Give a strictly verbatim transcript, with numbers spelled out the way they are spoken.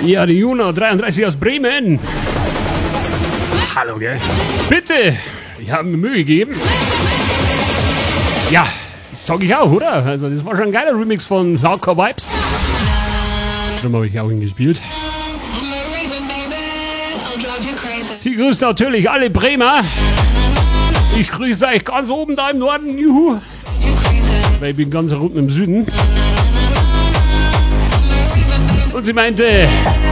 Ja, die Juno dreiunddreißig aus Bremen. Hallo, gell? Bitte, ich habe mir Mühe gegeben. Ja, das sag ich auch, oder? Also, das war schon ein geiler Remix von Hardcore Vibes. Darum habe ich auch ihn gespielt. Sie grüßt natürlich alle Bremer. Ich grüße euch ganz oben da im Norden. Juhu. Weil ich bin ganz unten im Süden. Und sie meinte,